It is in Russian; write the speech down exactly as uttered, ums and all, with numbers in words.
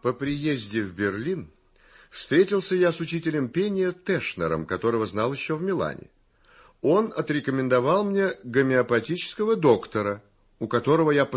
По приезде в Берлин встретился я с учителем пения Тешнером, которого знал еще в Милане. Он отрекомендовал мне гомеопатического доктора, у которого я